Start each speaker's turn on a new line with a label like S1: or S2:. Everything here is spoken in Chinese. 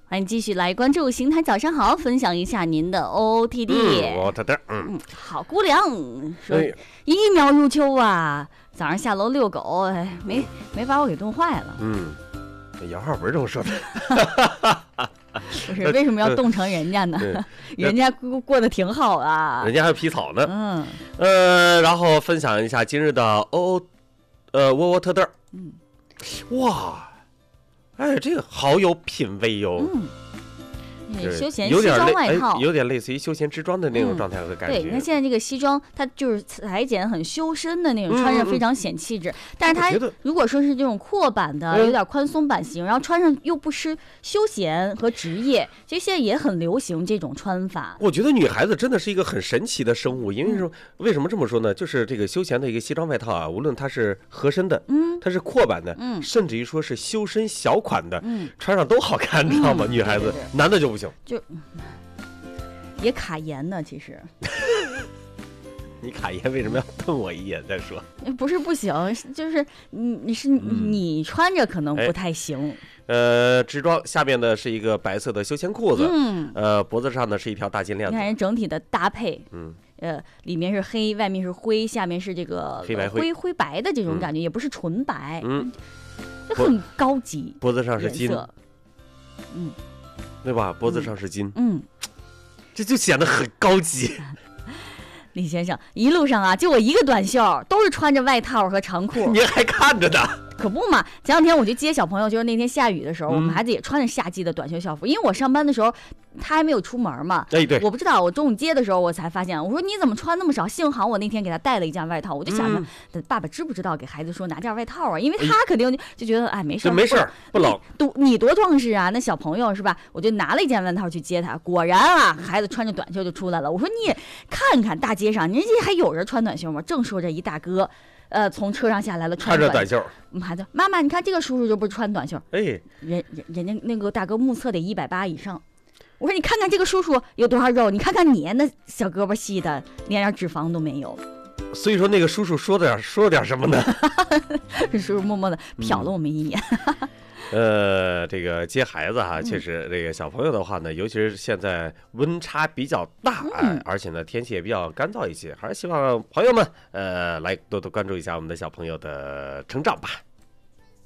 S1: 欢迎继续来关注邢台早上好，分享一下您的 OOTD。好姑娘说一苗入秋啊，早上下楼遛狗，没把我给冻坏了。
S2: 姚浩不是这么说的。
S1: 不是，为什么要冻成人家呢？人家过得挺好啊，
S2: 人家还有皮草呢。然后分享一下今日的窝窝特嘚。哇。哎，这个好有品味哟！
S1: 休闲西装外套，
S2: 有点类似于休闲之装的那种状态和感觉。
S1: 对，你看现在这个西装，它就是裁剪很修身的那种，穿着非常显气质。但是它如果说是这种阔版的，有点宽松版型，然后穿上又不失休闲和职业，其实现在也很流行这种穿法。
S2: 我觉得女孩子真的是一个很神奇的生物，因为说为什么这么说呢？就是这个休闲的一个西装外套啊，无论它是合身的，它是阔版的，甚至于说是修身小款的，穿上都好看，你知道吗？女孩子，男的就不行。
S1: 就也卡颜呢，其实。
S2: 你卡颜为什么要瞪我一眼再说？
S1: 不是不行，就是你穿着可能不太行。
S2: 直装下面的是一个白色的休闲裤子，脖子上呢是一条大金链子。
S1: 你看人整体的搭配，里面是黑，外面是灰，下面是这个灰白的这种感觉，也不是纯白，就很高级。
S2: 脖子上是金，对吧？脖子上是金，这就显得很高级。
S1: 李先生，一路上啊，就我一个短袖，都是穿着外套和长裤。
S2: 你还看着呢？
S1: 可不嘛！前两天我去接小朋友，就是那天下雨的时候，我们孩子也穿着夏季的短袖校服，因为我上班的时候他还没有出门嘛。
S2: 对，
S1: 我不知道，我中午接的时候我才发现，我说你怎么穿那么少？幸好我那天给他带了一件外套，我就想着，爸爸知不知道给孩子说拿件外套啊？因为他肯定就觉得没事，
S2: 不冷。
S1: 你多壮实啊！那小朋友是吧？我就拿了一件外套去接他，果然啊，孩子穿着短袖就出来了。我说你看看大街上，人家还有人穿短袖吗？正说着，一大哥。从车上下来了，
S2: 穿着短袖。
S1: 我们孩子，妈妈，你看这个叔叔就不是穿短袖。人家那个大哥目测得180以上。我说你看看这个叔叔有多少肉，你看看你那小胳膊细的，连点脂肪都没有。
S2: 所以说那个叔叔说了点什么呢？
S1: 叔叔默默的瞟了我们一眼。
S2: 这个接孩子哈，确实这个小朋友的话呢，尤其是现在温差比较大，而且呢天气也比较干燥一些，还是希望朋友们来多多关注一下我们的小朋友的成长吧。